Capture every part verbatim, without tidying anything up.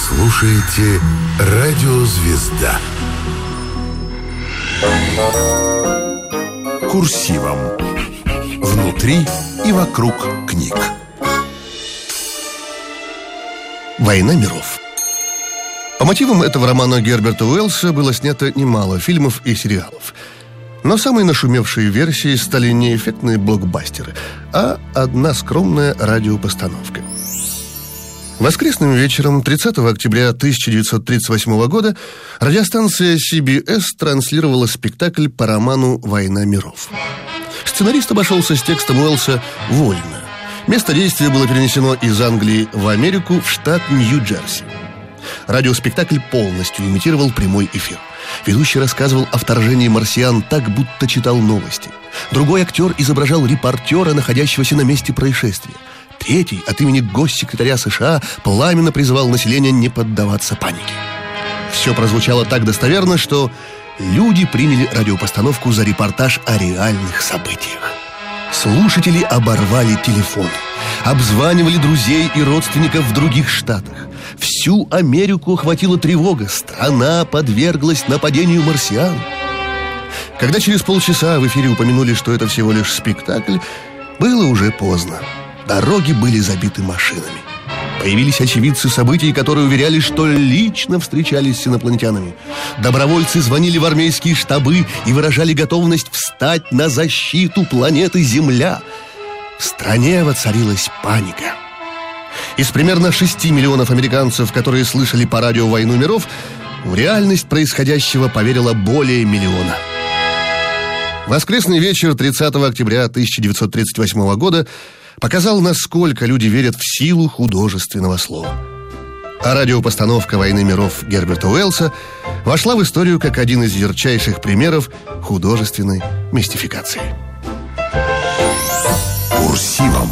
слушаете «Радио Звезда». Курсивом. Внутри и вокруг книг. «Война миров». По мотивам этого романа Герберта Уэллса было снято немало фильмов и сериалов. Но самой нашумевшей версией стали не эффектные блокбастеры, а одна скромная радиопостановка. Воскресным вечером тридцатого октября тысяча девятьсот тридцать восьмого года радиостанция си би эс транслировала спектакль по роману «Война миров». Сценарист обошелся с текстом Уэллса вольно. Место действия было перенесено из Англии в Америку, в штат Нью-Джерси. Радиоспектакль полностью имитировал прямой эфир. Ведущий рассказывал о вторжении марсиан так, будто читал новости. Другой актер изображал репортера, находящегося на месте происшествия. Третий от имени госсекретаря США пламенно призывал население не поддаваться панике. Все прозвучало так достоверно, что люди приняли радиопостановку за репортаж о реальных событиях. Слушатели оборвали телефоны, обзванивали друзей и родственников в других штатах. Всю Америку охватила тревога. Страна подверглась нападению марсиан. Когда через полчаса в эфире упомянули, что это всего лишь спектакль, было уже поздно. Дороги были забиты машинами. Появились очевидцы событий, которые уверяли, что лично встречались с инопланетянами. Добровольцы звонили в армейские штабы и выражали готовность встать на защиту планеты Земля. В стране воцарилась паника. Из примерно шести миллионов американцев, которые слышали по радио «Войну миров», в реальность происходящего поверило более миллиона. Воскресный вечер тридцатого октября тысяча девятьсот тридцать восьмого года показал, насколько люди верят в силу художественного слова. А радиопостановка «Войны миров» Герберта Уэллса вошла в историю как один из ярчайших примеров художественной мистификации. Курсивом.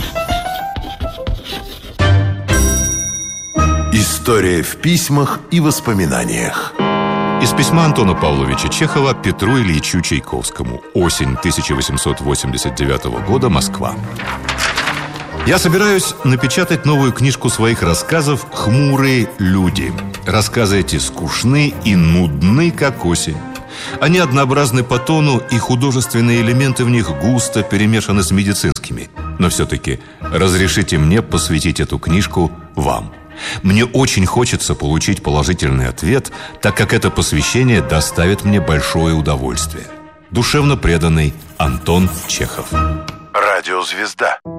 История в письмах и воспоминаниях. Из письма Антона Павловича Чехова Петру Ильичу Чайковскому. Осень тысяча восемьсот восемьдесят девятого года, Москва. Я собираюсь напечатать новую книжку своих рассказов «Хмурые люди». Рассказы эти скучны и нудны, как осень. Они однообразны по тону, и художественные элементы в них густо перемешаны с медицинскими. Но все-таки разрешите мне посвятить эту книжку вам. Мне очень хочется получить положительный ответ, так как это посвящение доставит мне большое удовольствие. Душевно преданный Антон Чехов. Радио «Звезда».